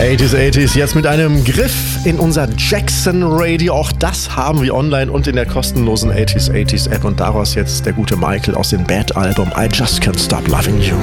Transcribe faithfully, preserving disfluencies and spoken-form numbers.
achtziger, achtziger, jetzt mit einem Griff in unser Jackson Radio. Auch das haben wir online und in der kostenlosen achtziger, achtziger App. Und daraus jetzt der gute Michael aus dem Bad Album I Just Can't Stop Loving You.